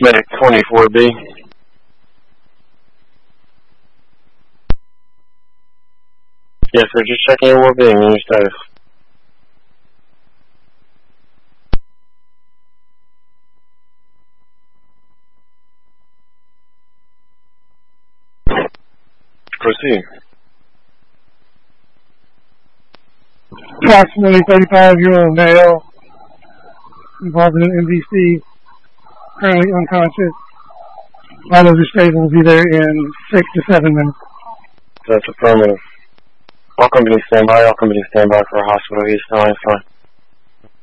Medic 24B. Yes, sir, just checking your well-being and your status. Proceed. Approximately 35-year-old male involved in an MVC, currently unconscious. Vitals are stable, will be there in 6 to 7 minutes. That's affirmative. All companies stand by. All companies stand by for a hospital. He's fine.